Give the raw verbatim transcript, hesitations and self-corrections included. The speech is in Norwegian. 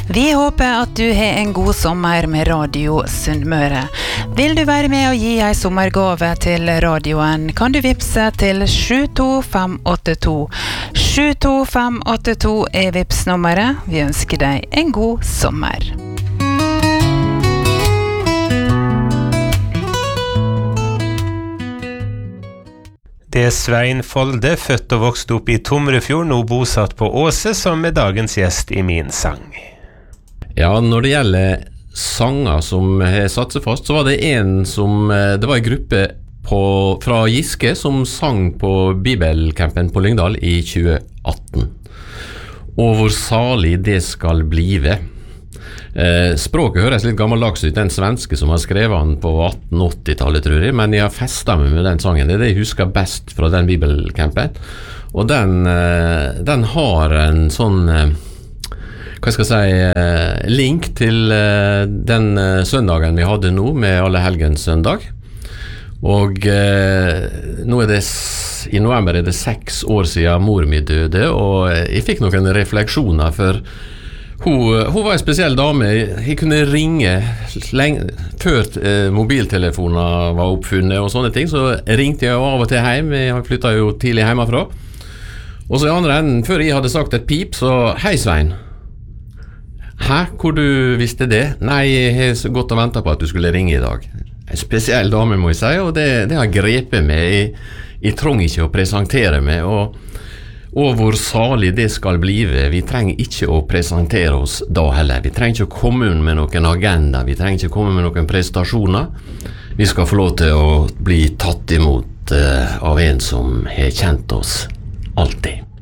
Vi håper at du har en god sommer med Radio Sunnmøre. Vil du være med og gi en sommergave til radioen, kan du vipse til sju to fem åtte to. sju to fem åtte to er vipsnummeret. Vi ønsker deg en god sommer. Det er Svein Folde, født og vokst opp i Tomrefjord, nå bosatt på Åse, som er dagens gjest i min sang. Ja, når det gjelder sanger som har satt seg fast, så var det en som, det var en gruppe på, fra Giske som sang på Bibelcampen på Lyngdal i tjue atten. Og hvor salig det skal blive. Eh, språket høres litt gammeldags ut, den svenske som har skrevet den på atten åtti-tallet, tror jeg, men jeg har festet meg med den sangen. Det er det jeg husker best fra den Bibelcampen. Og den, eh, den har en sånn, eh, hva skal jeg si, eh, link til eh, den eh, søndagen vi hadde nå, med Allehelgens søndag. Og eh, nå er det, i november er det seks år siden mor mi døde, og jeg fikk noen refleksjoner, for Hun, hun var en spesiell dame. Jeg kunne ringe lenge, før eh, mobiltelefoner var oppfunnet og sånne ting, så ringte jeg av og til hjem. Jeg flyttet jo tidlig hjemmefra. Og så i andre enden, før jeg hadde sagt et pip, så hei Svein. Hæ, hvor du visste det? Nei, jeg har så godt å vente på at du skulle ringe i dag. En spesiell dame, må jeg si, og det, det har grepet meg. Jeg, jeg trenger ikke å presentere meg, og Og hvor salig det skal blive. Vi trenger ikke å presentere oss da heller. Vi trenger ikke å komme med noen agenda. Vi trenger ikke å komme med noen prestasjoner. Vi skal få lov til å bli tatt imot uh, av en som har kjent oss alltid.